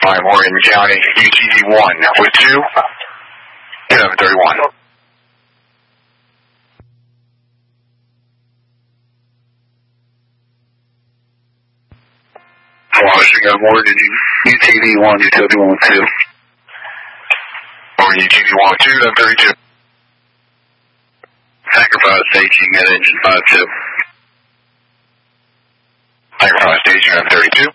5, Morgan County, UTV-1 with 2, 1131. Washington, Morgan, UTV-1, UTV-1 with 2. Morgan, UTV-1 with 2, 1132. Sacrifice staging at engine 5-2. Sacrifice staging at 32.